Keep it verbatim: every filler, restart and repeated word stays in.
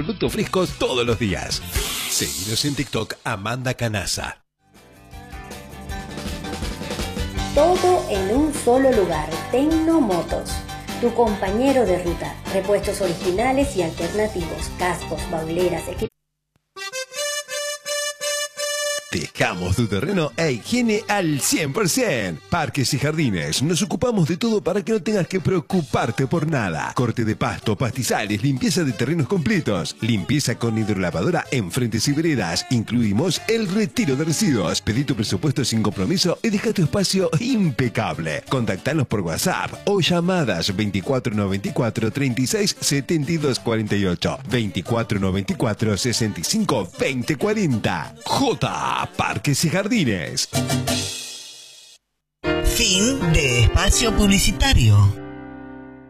productos frescos todos los días. Seguinos en TikTok, Amanda Canaza. Todo en un solo lugar. Tecnomotos, tu compañero de ruta. Repuestos originales y alternativos, cascos, bauleras, equipos. Dejamos tu terreno e higiene al cien por ciento. Parques y Jardines. Nos ocupamos de todo para que no tengas que preocuparte por nada. Corte de pasto, pastizales, limpieza de terrenos completos. Limpieza con hidrolavadora en frentes y veredas. Incluimos el retiro de residuos. Pedí tu presupuesto sin compromiso y deja tu espacio impecable. Contactanos por WhatsApp o llamadas veinticuatro noventa y cuatro, treinta y seis, setenta y dos cuarenta y ocho. veinticuatro noventa y cuatro, sesenta y cinco, veinte cuarenta. J. Parques y Jardines. Fin de espacio publicitario.